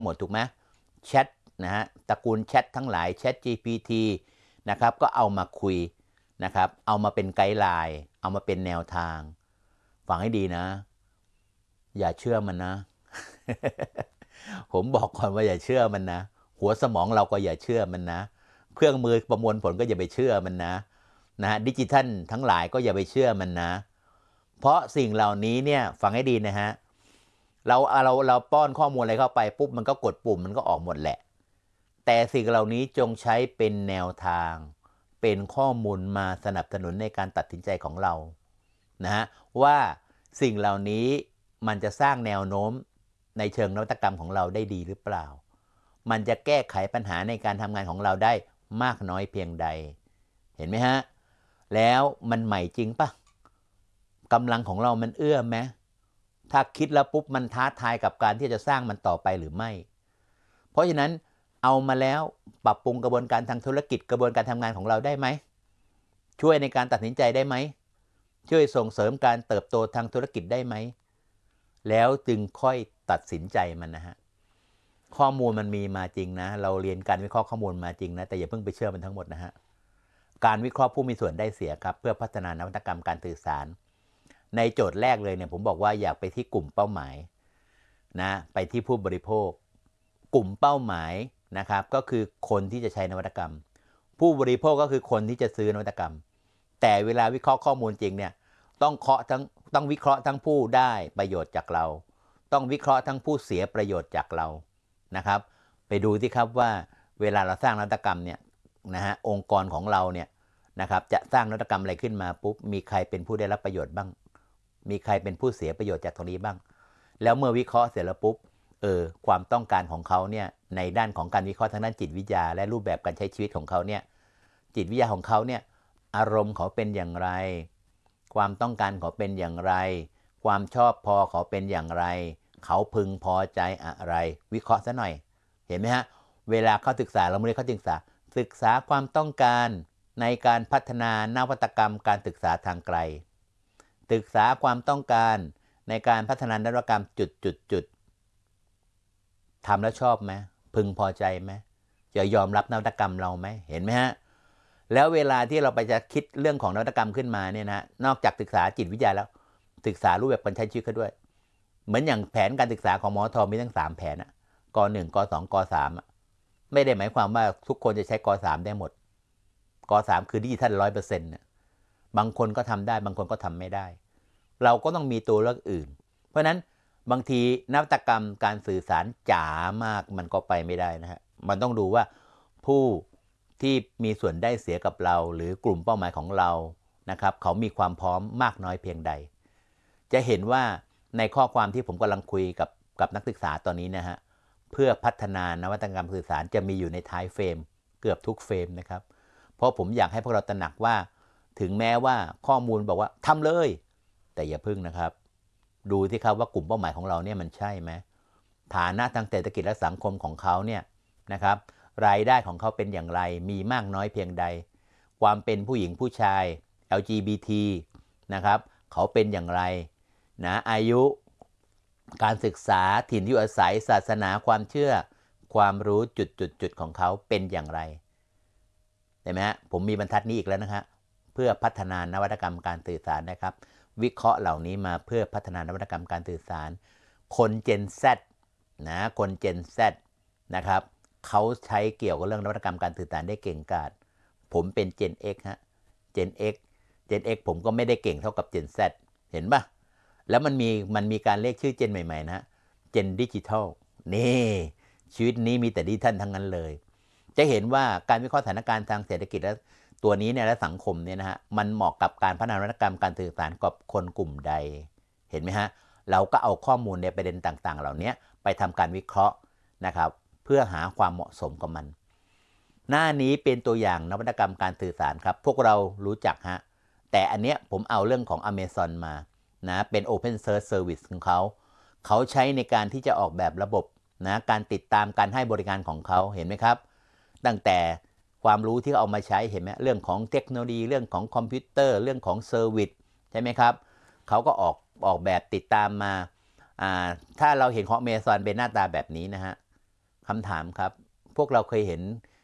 หมดถูกไหมแชทนะฮะตระกูลแชททั้งหลาย Chat GPT นะครับก็เอามาคุยนะครับเอามาเป็นไกด์ไลน์เอามาเป็นแนวทางฟังให้ดีนะอย่าเชื่อมันนะ ผมบอกก่อนว่าอย่าเชื่อมันนะหัวสมองเราก็อย่าเชื่อมันนะเครื่องมือประมวลผลก็อย่าไปเชื่อมันนะดิจิทัลทั้งหลายก็อย่าไปเชื่อมันนะเพราะสิ่งเหล่านี้เนี่ยฟังให้ดีนะฮะเราป้อนข้อมูลอะไรเข้าไปปุ๊บมันก็กดปุ่มมันก็ออกหมดแหละแต่สิ่งเหล่านี้จงใช้เป็นแนวทางเป็นข้อมูลมาสนับสนุนในการตัดสินใจของเรานะฮะว่าสิ่งเหล่านี้มันจะสร้างแนวโน้มในเชิงนวัตกรรมของเราได้ดีหรือเปล่ามันจะแก้ไขปัญหาในการทำงานของเราได้มากน้อยเพียงใดเห็นไหมฮะแล้วมันใหม่จริงปะกำลังของเรามันเอื้อมไหมถ้าคิดแล้วปุ๊บมันท้าทายกับการที่จะสร้างมันต่อไปหรือไม่เพราะฉะนั้นเอามาแล้วปรับปรุงกระบวนการทางธุรกิจกระบวนการทำงานของเราได้ไหมช่วยในการตัดสินใจได้ไหมช่วยส่งเสริมการเติบโตทางธุรกิจได้ไหมแล้วจึงค่อยตัดสินใจมันนะฮะข้อมูลมันมีมาจริงนะเราเรียนการวิเคราะห์ข้อมูลมาจริงนะแต่อย่าเพิ่งไปเชื่อมันทั้งหมดนะฮะการวิเคราะห์ผู้มีส่วนได้เสียครับเพื่อพัฒนานวัตกรรมการสื่อสารในโจทย์แรกเลยเนี่ยผมบอกว่าอยากไปที่กลุ่มเป้าหมายนะไปที่ผู้บริโภคกลุ่มเป้าหมายนะครับก็คือคนที่จะใช้นวัตกรรมผู้บริโภคก็คือคนที่จะซื้อนวัตกรรมแต่เวลาวิเคราะห์ข้อมูลจริงเนี่ยต้องวิเคราะห์ทั้งผู้ได้ประโยชน์จากเราต้องวิเคราะห์ทั้งผู้เสียประโยชน์จากเรานะครับไปดูที่ครับว่าเวลาเราสร้างนวัตกรรมเนี่ยนะฮะองค์กรของเราเนี่ยนะครับจะสร้างนวัตกรรมอะไรขึ้นมาปุ๊บมีใครเป็นผู้ได้รับประโยชน์บ้างมีใครเป็นผู้เสียประโยชน์จากตรงนี้บ้างแล้วเมื่อวิเคราะห์เสร็จแล้วปุ๊บความต้องการของเขาเนี่ยในด้านของการวิเคราะห์ทางด้านจิตวิทยาและรูปแบบการใช้ชีวิตของเขาเนี่ยจิตวิทยาของเขาเนี่ยอารมณ์เขาเป็นอย่างไรความต้องการเขาเป็นอย่างไรความชอบพอเขาเป็นอย่างไรเขาพึงพอใจอะไรวิเคราะห์ซะหน่อยเห็นไหมฮะเวลาเขาศึกษาเราไม่ได้เขาศึกษาความต้องการในการพัฒนานวัตกรรมการศึกษาทางไกลศึกษาความต้องการในการพัฒนานวัตกรรมจุดทำแล้วชอบไหมพึงพอใจไหมจะยอมรับนวัตกรรมเราไหมเห็นไหมฮะแล้วเวลาที่เราไปจะคิดเรื่องของนวัตกรรมขึ้นมาเนี่ยนะนอกจากศึกษาจิตวิทยาแล้วศึกษารูปแบบการใช้ชีวิตเขาด้วยเหมือนอย่างแผนการศึกษาของมอทมีทั้ง3แผนอะก1ก2ก3ไม่ได้หมายความว่าทุกคนจะใช้ก3ได้หมดก3คือดิจิทัล100%เนี่ยบางคนก็ทำได้บางคนก็ทำไม่ได้เราก็ต้องมีตัวเลือกอื่นเพราะนั้นบางทีนวัตกรรมการสื่อสารจ๋ามากมันก็ไปไม่ได้นะฮะมันต้องดูว่าผู้ที่มีส่วนได้เสียกับเราหรือกลุ่มเป้าหมายของเรานะครับเขามีความพร้อมมากน้อยเพียงใดจะเห็นว่าในข้อความที่ผมกำลังคุยกับนักศึกษาตอนนี้นะฮะเพื่อพัฒนานวัตกรรมสื่อสารจะมีอยู่ในท้ายเฟรมเกือบทุกเฟรมนะครับเพราะผมอยากให้พวกเราตระหนักว่าถึงแม้ว่าข้อมูลบอกว่าทำเลยแต่อย่าพึ่งนะครับดูที่ครับว่ากลุ่มเป้าหมายของเราเนี่ยมันใช่ไหมฐานะทางเศรษฐกิจและสังคมของเขาเนี่ยนะครับรายได้ของเขาเป็นอย่างไรมีมากน้อยเพียงใดความเป็นผู้หญิงผู้ชาย LGBT นะครับเขาเป็นอย่างไรนะอายุการศึกษาถิ่นที่อยู่อาศัยศาสนาความเชื่อความรู้จุดของเขาเป็นอย่างไรเห็นไหมฮะผมมีบรรทัดนี้อีกแล้วนะฮะเพื่อพัฒนานวัตกรรมการสื่อสารนะครับวิเคราะห์เหล่านี้มาเพื่อพัฒนานวัตกรรมการสื่อสารคน Gen Z นะคน Gen Z นะครับเขาใช้เกี่ยวกับเรื่องนวัตกรรมการสื่อสารได้เก่งกาจผมเป็น Gen X ฮะ Gen X ผมก็ไม่ได้เก่งเท่ากับ Gen Z เห็นปะแล้วมันมีการเรียกชื่อเจนใหม่ๆนะเจนดิจิทัลนี่ชีวิตนี้มีแต่ดิจิทัลทั้งนั้นเลยจะเห็นว่าการวิเคราะห์สถานการณ์ทางเศรษฐกิจและตัวนี้เนี่ยและสังคมเนี่ยนะฮะมันเหมาะกับการพัฒนานวัตกรรมการสื่อสารกับคนกลุ่มใดเห็นไหมฮะเราก็เอาข้อมูลในประเด็นต่างๆเหล่านี้ไปทำการวิเคราะห์นะครับเพื่อหาความเหมาะสมกับมันหน้านี้เป็นตัวอย่างนวัตกรรมการสื่อสารครับพวกเรารู้จักฮะแต่อันเนี้ยผมเอาเรื่องของ Amazon มานะเป็น Open Source Service ของเขาใช้ในการที่จะออกแบบระบบนะการติดตามการให้บริการของเขาเห็นไหมครับตั้งแต่ความรู้ที่เอามาใช้เห็นไหมเรื่องของเทคโนโลยีเรื่องของคอมพิวเตอร์เรื่องของเซอร์วิสใช่ไหมครับเขาก็ออกแบบติดตามมาถ้าเราเห็นของ Amazon เป็นหน้าตาแบบนี้นะฮะคำถามครับ พวกเราเคยเห็น